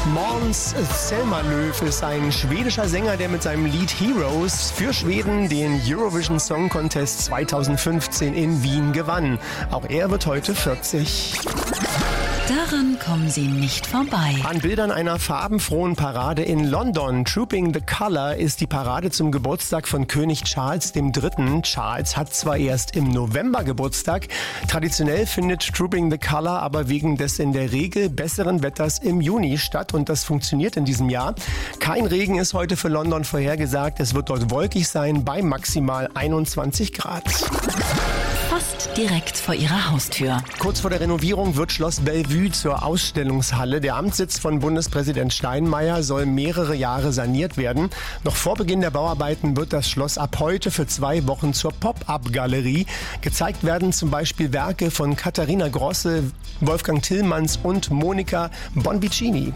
Måns Zelmerlöw ist ein schwedischer Sänger, der mit seinem Lied Heroes für Schweden den Eurovision Song Contest 2015 in Wien gewann. Auch er wird heute 40. Daran kommen Sie nicht vorbei. An Bildern einer farbenfrohen Parade in London, Trooping the Colour, ist die Parade zum Geburtstag von König Charles III. Charles hat zwar erst im November Geburtstag, traditionell findet Trooping the Colour aber wegen des in der Regel besseren Wetters im Juni statt und das funktioniert in diesem Jahr. Kein Regen ist heute für London vorhergesagt, es wird dort wolkig sein bei maximal 21 Grad. Fast direkt vor Ihrer Haustür. Kurz vor der Renovierung wird Schloss Bellevue zur Ausstellungshalle. Der Amtssitz von Bundespräsident Steinmeier soll mehrere Jahre saniert werden. Noch vor Beginn der Bauarbeiten wird das Schloss ab heute für 2 Wochen zur Pop-up-Galerie. Gezeigt werden zum Beispiel Werke von Katharina Grosse, Wolfgang Tillmanns und Monica Bonvicini.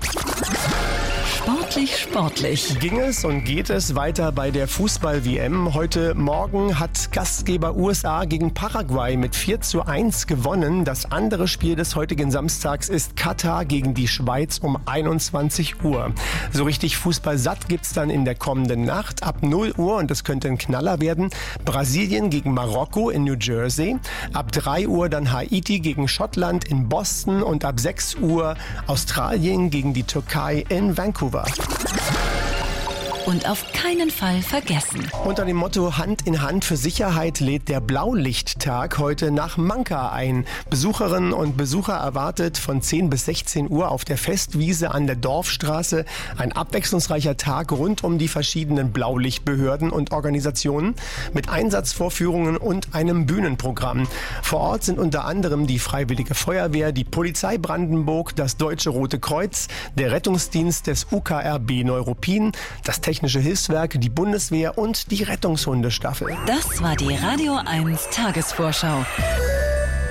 Sportlich. Ging es und geht es weiter bei der Fußball-WM. Heute Morgen hat Gastgeber USA gegen Paraguay mit 4:1 gewonnen. Das andere Spiel des heutigen Samstags ist Katar gegen die Schweiz um 21 Uhr. So richtig Fußball satt gibt's dann in der kommenden Nacht. Ab 0 Uhr, und das könnte ein Knaller werden, Brasilien gegen Marokko in New Jersey. Ab 3 Uhr dann Haiti gegen Schottland in Boston und ab 6 Uhr Australien gegen die Türkei in Vancouver. Und auf keinen Fall vergessen. Unter dem Motto Hand in Hand für Sicherheit lädt der Blaulichttag heute nach Manka ein. Besucherinnen und Besucher erwartet von 10 bis 16 Uhr auf der Festwiese an der Dorfstraße ein abwechslungsreicher Tag rund um die verschiedenen Blaulichtbehörden und Organisationen mit Einsatzvorführungen und einem Bühnenprogramm. Vor Ort sind unter anderem die Freiwillige Feuerwehr, die Polizei Brandenburg, das Deutsche Rote Kreuz, der Rettungsdienst des UKRB Neuruppin, das Technische Hilfswerk, die Bundeswehr und die Rettungshundestaffel. Das war die Radio 1 Tagesvorschau.